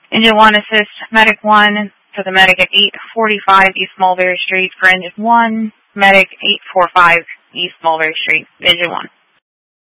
Engine 1 assist Medic 1 to the medic at 845 East Mulberry Street for Engine 1. Medic 845 East Mulberry Street, Engine 1.